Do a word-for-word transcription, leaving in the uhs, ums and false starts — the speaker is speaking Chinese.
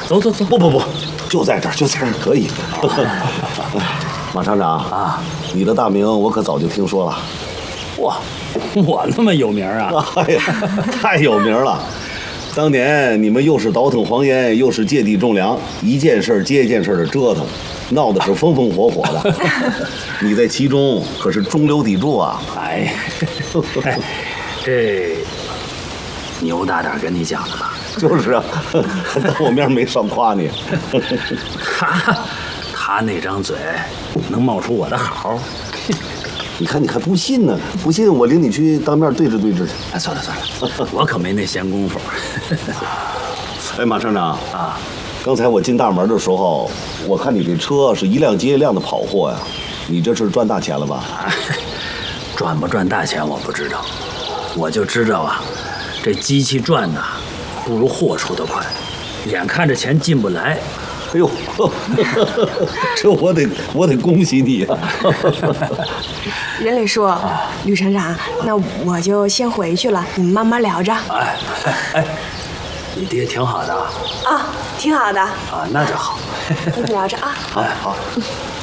走走走， 不不不，就在这儿，就在这儿可以。马厂长啊， 你的大名我可早就听说了。 哇，我那么有名啊？ 哎呀，太有名了！当年你们又是倒腾黄烟，又是借地种粮，一件事接一件事的折腾，闹得是风风火火的。你在其中可是中流砥柱啊！ 哎，哎这牛大胆跟你讲的吧？ 就是啊，当我面没少夸你。 他他那张嘴能冒出我的好？ 你看你还不信呢？不信我领你去当面对质对质去。 哎，算了算了，我可没那闲工夫。 哎，马厂长啊， 刚才我进大门的时候，我看你这车是一辆接一辆的跑货呀，你这是赚大钱了吧？ 赚不赚大钱我不知道，我就知道啊，这机器转呐，不如货出得快，眼看着钱进不来。 哎呦，这我得我得恭喜你啊！ 任理叔，吕厂长，那我就先回去了，你们慢慢聊着。 哎哎，你爹挺好的啊？ 啊，挺好的。 啊，那就好。 你们聊着啊。 好好。